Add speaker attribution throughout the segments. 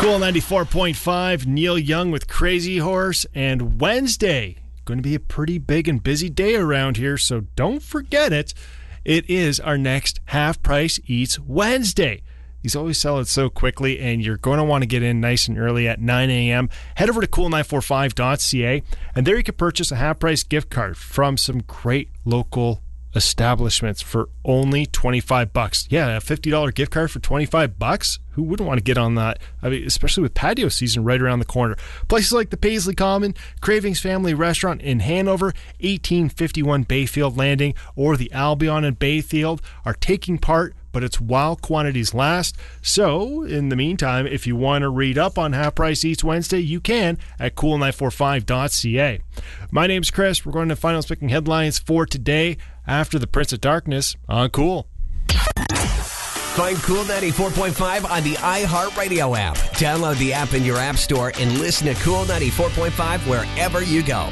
Speaker 1: Cool 94.5, Neil Young with Crazy Horse, and Wednesday. Going to be a pretty big and busy day around here, so don't forget it. It is our next Half Price Eats Wednesday. These always sell it so quickly, and you're going to want to get in nice and early at 9 a.m. Head over to cool945.ca, and there you can purchase a half-price gift card from some great local establishments for only $25. Yeah, a $50 gift card for $25. Who wouldn't want to get on that? I mean, especially with patio season right around the corner. Places like the Paisley Common, Cravings Family Restaurant in Hanover, 1851 Bayfield Landing, or the Albion in Bayfield are taking part, but it's while quantities last. So, in the meantime, if you want to read up on Half Price Eats Wednesday, you can at cool945.ca. My name's Chris. We're going to finals picking headlines for today after the Prince of Darkness on Cool.
Speaker 2: Find Cool 94.5 on the iHeartRadio app. Download the app in your app store and listen to Cool 94.5 wherever you go.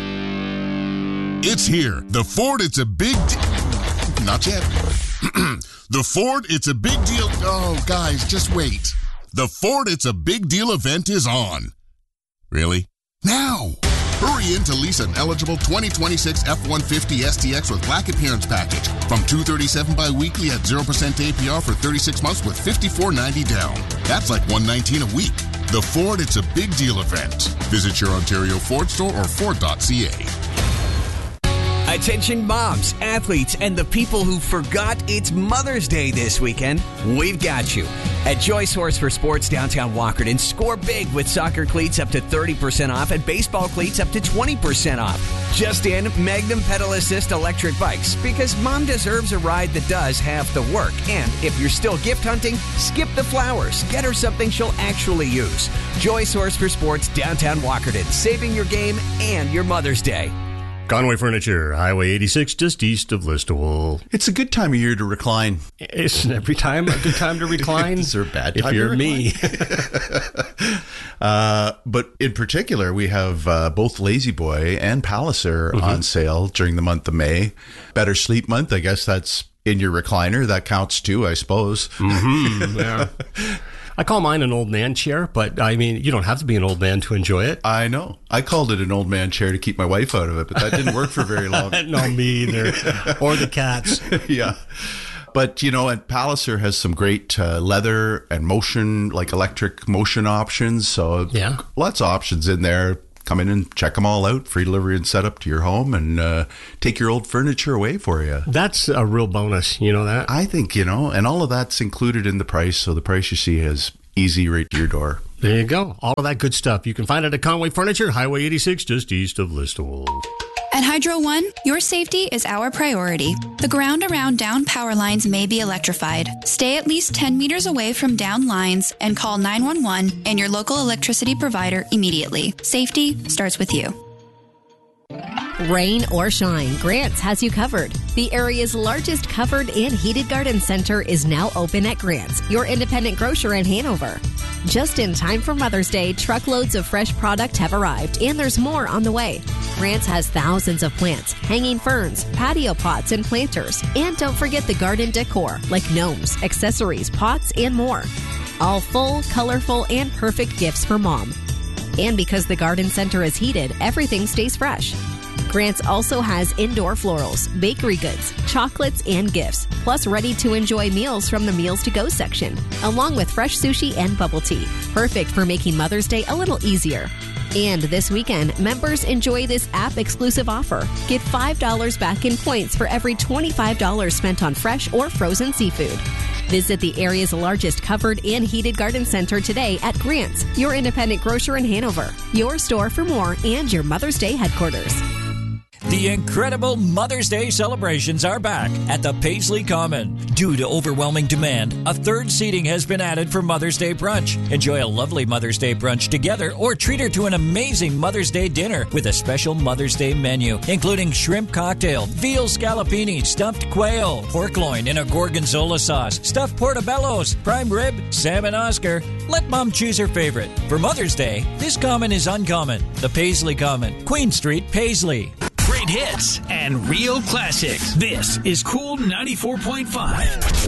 Speaker 3: It's here. The Ford, it's a big Not yet. The Ford, it's a big deal. Oh, guys, just wait. The Ford, it's a big deal event is on. Really? Now! Hurry in to lease an eligible 2026 F-150 STX with Black Appearance Package from $237 bi-weekly at 0% APR for 36 months with $54.90 down. That's like $119 a week. The Ford, it's a big deal event. Visit your Ontario Ford store or Ford.ca.
Speaker 2: Attention moms, athletes, and the people who forgot it's Mother's Day this weekend. We've got you. At Joyce Horse for Sports downtown Walkerton, score big with soccer cleats up to 30% off and baseball cleats up to 20% off. Just in, Magnum Pedal Assist electric bikes, because mom deserves a ride that does half the work. And if you're still gift hunting, skip the flowers. Get her something she'll actually use. Joyce Horse for Sports downtown Walkerton, saving your game and your Mother's Day.
Speaker 4: Conway Furniture, Highway 86, just east of Listowel.
Speaker 5: It's a good time of year to recline.
Speaker 4: Isn't every time a good time to recline?
Speaker 5: Is there a bad time
Speaker 4: if you're
Speaker 5: to
Speaker 4: me.
Speaker 5: But in particular, we have both Lazy Boy and Palliser on sale during the month of May. Better Sleep Month, I guess that's in your recliner. That counts too, I suppose.
Speaker 4: Yeah. I call mine an old man chair, but I mean, you don't have to be an old man to enjoy it.
Speaker 5: I know. I called it an old man chair to keep my wife out of it, but that didn't work for very long.
Speaker 4: No, me either. Or the cats.
Speaker 5: Yeah. But, you know, and Palliser has some great leather and motion, like electric motion options. So
Speaker 4: yeah,
Speaker 5: lots of options in there. Come in and check them all out. Free delivery and setup to your home and take your old furniture away for you.
Speaker 4: That's a real bonus. You know that?
Speaker 5: I think, you know, and all of that's included in the price. So the price you see is easy right to your door.
Speaker 4: There you go. All of that good stuff. You can find it at Conway Furniture, Highway 86, just east of Listowel.
Speaker 6: At Hydro One, your safety is our priority. The ground around down power lines may be electrified. Stay at least 10 meters away from down lines and call 911 and your local electricity provider immediately. Safety starts with you.
Speaker 7: Rain or shine, Grant's has you covered. The area's largest covered and heated garden center is now open at Grant's, your independent grocer in Hanover. Just in time for Mother's Day, truckloads of fresh product have arrived, and there's more on the way. Grant's has thousands of plants, hanging ferns, patio pots, and planters. And don't forget the garden decor, like gnomes, accessories, pots, and more. All full, colorful, and perfect gifts for Mom. And because the garden center is heated, everything stays fresh. Grant's also has indoor florals, bakery goods, chocolates, and gifts, plus ready-to-enjoy meals from the Meals to Go section, along with fresh sushi and bubble tea. Perfect for making Mother's Day a little easier. And this weekend, members enjoy this app-exclusive offer. Get $5 back in points for every $25 spent on fresh or frozen seafood. Visit the area's largest covered and heated garden center today at Grant's, your independent grocer in Hanover, your store for more, and your Mother's Day headquarters.
Speaker 8: The incredible Mother's Day celebrations are back at the Paisley Common. Due to overwhelming demand, a third seating has been added for Mother's Day brunch. Enjoy a lovely Mother's Day brunch together or treat her to an amazing Mother's Day dinner with a special Mother's Day menu, including shrimp cocktail, veal scallopini, stuffed quail, pork loin in a gorgonzola sauce, stuffed portobellos, prime rib, salmon Oscar. Let Mom choose her favorite. For Mother's Day, this common is uncommon. The Paisley Common, Queen Street, Paisley.
Speaker 9: Great hits and real classics. This is Cool 94.5.